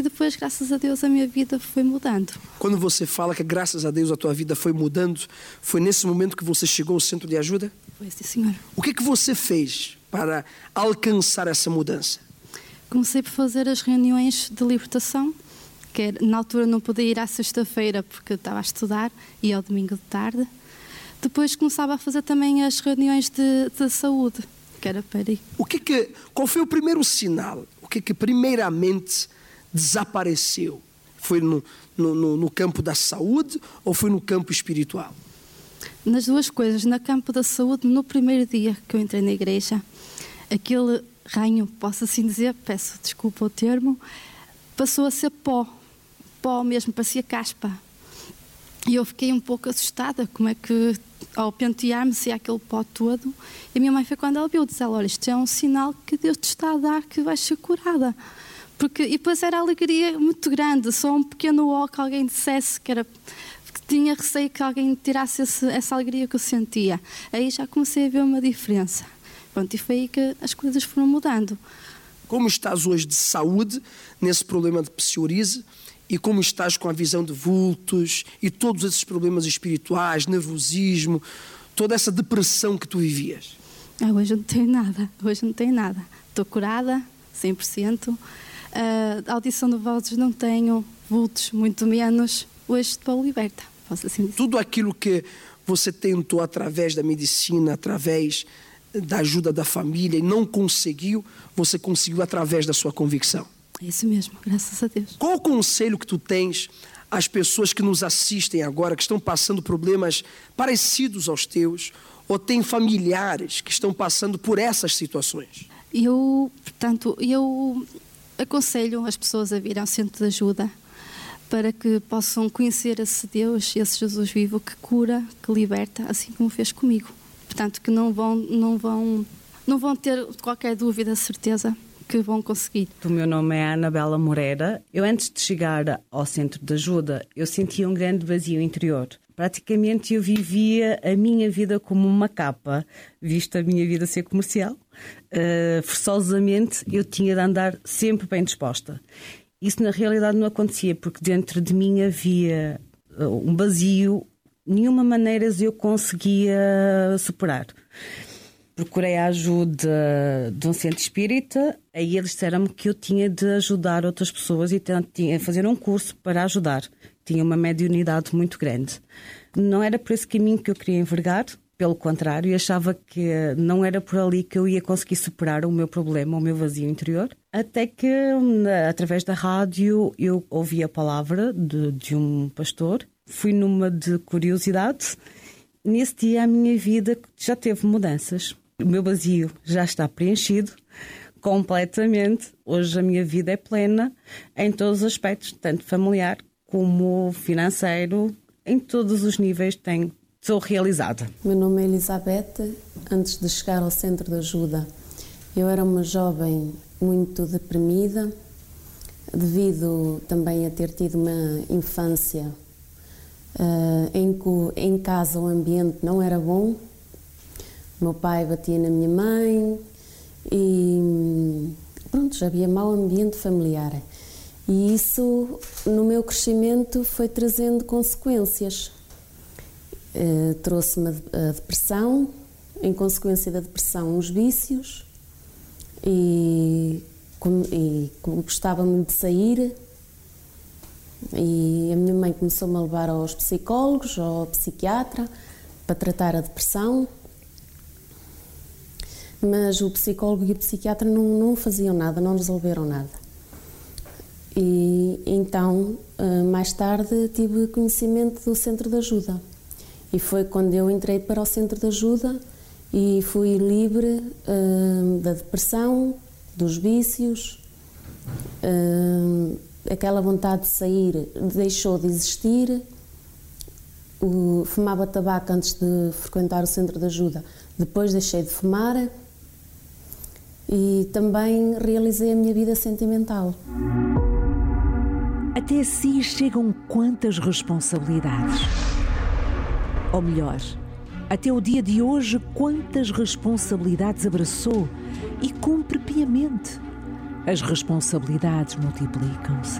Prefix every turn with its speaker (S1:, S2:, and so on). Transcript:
S1: E depois, graças a Deus, a minha vida foi mudando.
S2: Quando você fala que graças a Deus a tua vida foi mudando, foi nesse momento que você chegou ao centro de ajuda?
S1: Foi, sim, senhor.
S2: O que é que você fez para alcançar essa mudança?
S1: Comecei por fazer as reuniões de libertação, que na altura não podia ir à sexta-feira porque estava a estudar, e ao domingo de tarde. Depois começava a fazer também as reuniões de saúde, que era para ir.
S2: Qual foi o primeiro sinal? O que é que primeiramente desapareceu? Foi no campo da saúde ou foi no campo espiritual?
S1: Nas duas coisas. No campo da saúde, no primeiro dia que eu entrei na igreja, aquele ranho, posso assim dizer, peço desculpa o termo, passou a ser pó mesmo, parecia caspa. E eu fiquei um pouco assustada, como é que ao pentear-me saía aquele pó todo. E a minha mãe foi quando ela viu, disse: olha, isto é um sinal que Deus te está a dar, que vais ser curada. E depois era alegria muito grande, só um pequeno ó que alguém dissesse que tinha receio que alguém tirasse essa alegria que eu sentia. Aí já comecei a ver uma diferença. Pronto, e foi aí que as coisas foram mudando.
S2: Como estás hoje de saúde nesse problema de psoríase e como estás com a visão de vultos e todos esses problemas espirituais, nervosismo, toda essa depressão que tu vivias?
S1: Hoje não tenho nada. Estou curada, 100%. Audição de vozes não tenho, vultos muito menos. Hoje estou liberta, posso assim dizer.
S2: Tudo aquilo que você tentou através da medicina, através da ajuda da família e não conseguiu, você conseguiu através da sua convicção.
S1: É isso mesmo, graças a Deus.
S2: Qual o conselho que tu tens às pessoas que nos assistem agora, que estão passando problemas parecidos aos teus, ou têm familiares que estão passando por essas situações?
S1: Eu aconselho as pessoas a vir ao centro de ajuda para que possam conhecer esse Deus, esse Jesus vivo que cura, que liberta, assim como fez comigo. Portanto, que não vão ter qualquer dúvida, certeza que vão conseguir.
S3: O meu nome é Anabela Moreira. Eu, antes de chegar ao centro de ajuda, eu sentia um grande vazio interior. Praticamente eu vivia a minha vida como uma capa, visto a minha vida ser comercial. Forçosamente eu tinha de andar sempre bem disposta. Isso na realidade não acontecia, porque dentro de mim havia um vazio, de nenhuma maneira eu conseguia superar. Procurei a ajuda de um centro espírita, aí eles disseram-me que eu tinha de ajudar outras pessoas e tinha de fazer um curso para ajudar. Tinha uma mediunidade muito grande. Não era por esse caminho que eu queria envergar, pelo contrário, achava que não era por ali que eu ia conseguir superar o meu problema, o meu vazio interior. Até que, através da rádio, eu ouvi a palavra de um pastor. Fui numa de curiosidade. Nesse dia a minha vida já teve mudanças. O meu vazio já está preenchido completamente. Hoje a minha vida é plena em todos os aspectos, tanto familiar como financeiro. Em todos os níveis sou realizada.
S4: Meu nome é Elizabeth. Antes de chegar ao centro de ajuda, eu era uma jovem muito deprimida, devido também a ter tido uma infância em que em casa o ambiente não era bom. Meu pai batia na minha mãe e pronto, já havia mau ambiente familiar. E isso, no meu crescimento, foi trazendo consequências. Trouxe-me a depressão, em consequência da depressão, os vícios, e gostava muito de sair. E a minha mãe começou-me a levar aos psicólogos, ao psiquiatra, para tratar a depressão. Mas o psicólogo e o psiquiatra não faziam nada, não resolveram nada. E então, mais tarde, tive conhecimento do centro de ajuda. E foi quando eu entrei para o centro de ajuda e fui livre da depressão, dos vícios. Aquela vontade de sair deixou de existir. Fumava tabaco antes de frequentar o centro de ajuda, depois deixei de fumar. E também realizei a minha vida sentimental.
S5: Até si chegam quantas responsabilidades? Ou melhor, até o dia de hoje, quantas responsabilidades abraçou e cumpre piamente? As responsabilidades multiplicam-se.